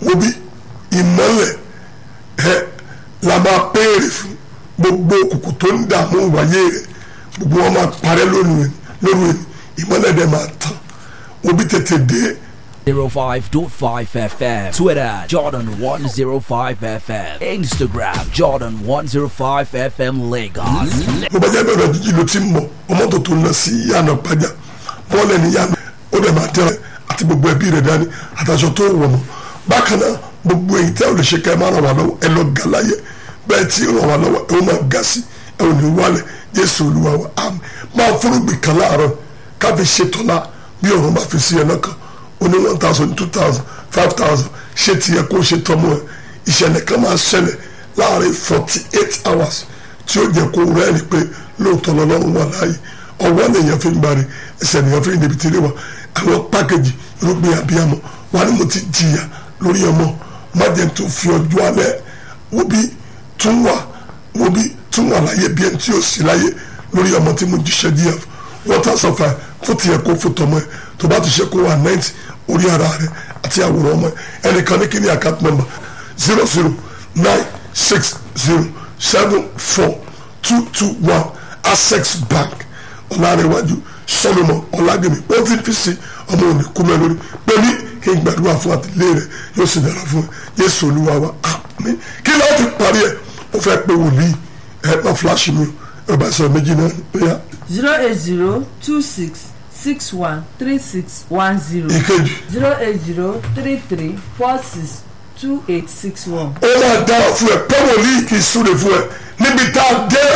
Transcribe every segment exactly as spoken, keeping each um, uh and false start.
wo bí ìmọ́lẹ̀ ẹ la máa péèrè fún gbogbo òkùnkùn tó ń dààmú wáyé rẹ̀ gbogbo wọn máa parẹ́ lónìí lóru ìmọ́lẹ̀ dẹ̀ máa tàn wo bí tètè dé. zero five point five F M. Twitter, Jordan one oh five F M. Instagram, Jordan one oh five F M Lagos. mo bá jẹ́ bẹ̀rẹ̀ jíjí ló ti mọ̀ ọmọ tó tó ń lọ sí yànnà pàjá bọ́ọ̀lù ẹni yànnà ó dẹ̀ máa tẹ́ àti gbogbo ẹbí rẹ̀ dání àtàṣọ tó wọ̀ mọ́ bákan náà gbogbo èyí tẹ́ ò lè ṣe ká ẹ máa ràn wá lọ́wọ́ ẹ lọ ga láyé bẹ́ẹ̀ tí ràn wá lọ́wọ́ ẹ ó máa ga sí ẹ ò ní wálẹ̀ Jésù Olúwa wa àmín máa fúrúgbìn kan láàárọ̀ káfí ṣètọ́lá bí ọ̀run bá fi sí ẹ lọ́kàn ó ní one thousand two thousand five thousand ṣé tiẹ̀ kó ṣe tọ́mọ ẹ ìṣẹ̀lẹ̀ kan máa ṣẹlẹ̀ láàrin forty eight hours tí ó jẹ́ kó rẹ́ẹ̀ni pé lóòótọ́ lọ́lọ́run wà láàyè ọwọ́ nìyẹn fi ń gbari ẹsẹ̀ nìyẹn fi ń débi tí ó wà àwọn pákéjì irúgbìn abiyamọ wà ní mo ti jìyà lórí ọmọ májẹ̀ tó fi ọjọ́ alẹ́ wo bí tún wà wo bí tún wà láyé bí ẹni tí ó sì láyé lórí ọmọ tí mo jíṣẹ́ díẹ̀ water supply fún tiẹ̀ kó fún tọmọ ẹ tó bá ti ṣe kó wà ninety orí ara rẹ àti àwòrán ọmọ ẹ ẹnìkan ní kíní account number zero zero nine six zero seven four two two one Access Bank ọ̀làrẹ̀wájú Solomon ọ̀làgbẹ̀mí ó ti fi sí ọmọ òní kúmẹ́ lórí pẹ̀lú kí n gbàdúrà fún àtìlẹ́yìn rẹ̀ yóò sì dára fún ẹ Jésù Olúwa wa àmín kí ló ti parí ẹ ó fẹ́ pé wòlíì ẹ má fúláṣí mi ẹ bá sọ méjì náà bóyá. zero eight zero two six six one three six one zero ìkejì zero eight zero three three four six two eight six one. ó máa dára fún ẹ pé wòlíì kì í súre fún ẹ níbi tá a dé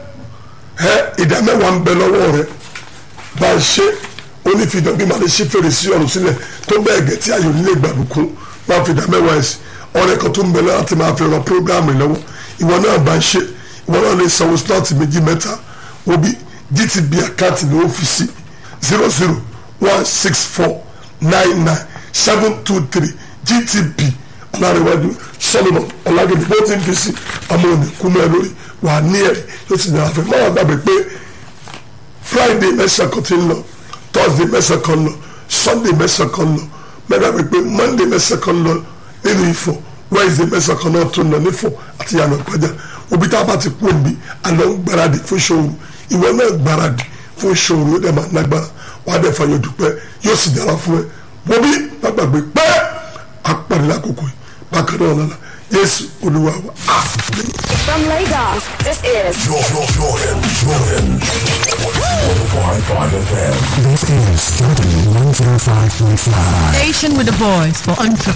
ẹ ìdá mẹ́wàá ń bẹ lọ́wọ́ rẹ bá a ṣe onífìdán bí màá lè ṣe fèrèsé ọ̀run sílẹ̀ tó bẹ́ẹ̀ gẹ̀ tí ayò nílé gbàdúkún máa fi ìdá mẹ́wàá ẹ̀sìn ọ̀rẹ́ kan tó ń bẹ láti máa fi ran prógráàmù lọ́wọ́ ìwọ náà bá ń ṣe ìwọ náà lè sanwó slọ́ọ̀tì méjì mẹ́ta wo bí G T B àkáǹtì ní ọ́fíìsì zero zero one six four nine nine seven two three G T B ọ̀làrẹ̀wájú Solomon ọ̀làgbẹ̀mí bó ti ń fi sí ọmọ òní kúmẹ́ lórí wà ní ẹ̀rí yóò ti dára fẹ́ máa gbàgbé pé Friday mẹ́sàn-án kan ti ń lọ Thursday mẹ́sàn-án kan lọ Sunday mẹ́sàn-án kan lọ mẹ́ta gbé pé Monday mẹ́sàn-án kan lọ nínú Ifọ̀ Wednesday mẹ́sàn-án kan náà tó ń lọ nífọ̀ àti yànnà ìpàjà òbí tá a bá ti kú òbí àná ń gbáradì fún ìṣòro ìwọ náà gbáradì fún ìṣòro yóò dẹ̀ máa lágbára wàá dẹ̀ fàyọ̀ dúpẹ́ yóò sì dára fún ẹ wọ́n bí má gbàgbé pé àpàdé lákòókò yìí bákan náà lọ́la Jésù Olúwa wa àmín. From Lagos, this is Jordan, Jordan, Jordan. one oh five point five F M. This is Jordan one oh five point five. Station with a voice for entrepreneurs.